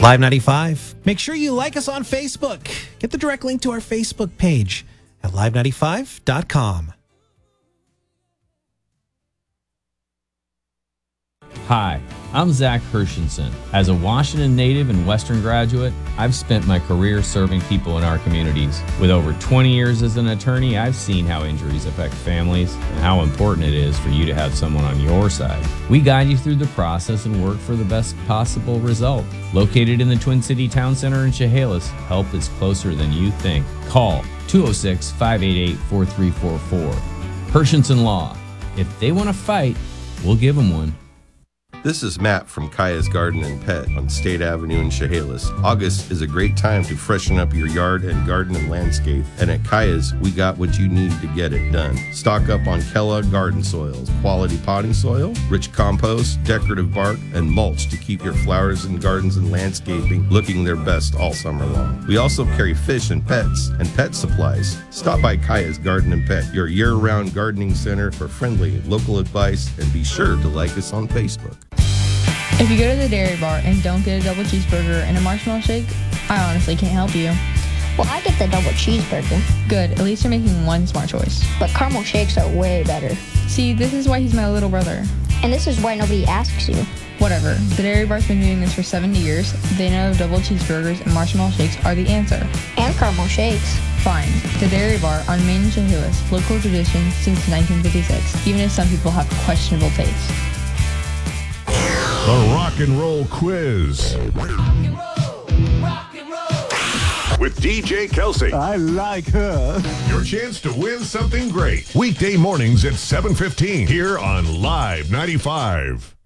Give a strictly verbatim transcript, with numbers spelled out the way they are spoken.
Live ninety-five. Make sure you like us on Facebook. Get the direct link to our Facebook page at live ninety-five dot com. Hi, I'm Zach Hershenson. As a Washington native and Western graduate, I've spent my career serving people in our communities. With over twenty years as an attorney, I've seen how injuries affect families and how important it is for you to have someone on your side. We guide you through the process and work for the best possible result. Located in the Twin City Town Center in Chehalis, help is closer than you think. Call two oh six, five eight eight, four three four four. Hershenson Law. If they want to fight, we'll give them one. This is Matt from Kaya's Garden and Pet on State Avenue in Chehalis. August is a great time to freshen up your yard and garden and landscape, and at Kaya's, we got what you need to get it done. Stock up on Kellogg garden soils, quality potting soil, rich compost, decorative bark, and mulch to keep your flowers and gardens and landscaping looking their best all summer long. We also carry fish and pets and pet supplies. Stop by Kaya's Garden and Pet, your year-round gardening center for friendly local advice, and be sure to like us on Facebook. If you go to the dairy bar and don't get a double cheeseburger and a marshmallow shake, I honestly can't help you. Well, I get the double cheeseburger. Good, at least you're making one smart choice. But caramel shakes are way better. See, this is why he's my little brother. And this is why nobody asks you. Whatever. The dairy bar's been doing this for seventy years. They know double cheeseburgers and marshmallow shakes are the answer. And caramel shakes. Fine. The Dairy Bar on Main and Chehalis, local tradition since nineteen fifty-six, even if some people have questionable tastes. The Rock and Roll Quiz. Rock and roll, rock and roll. With D J Kelsey. I like her. Your chance to win something great. Weekday mornings at seven fifteen here on Live ninety-five.